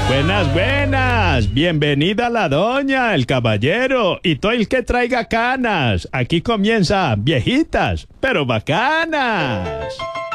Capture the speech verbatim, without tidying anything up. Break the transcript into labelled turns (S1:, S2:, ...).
S1: Buenas, buenas. Bienvenida la doña, el caballero y todo el que traiga canas. Aquí comienza Viejitas, pero bacanas.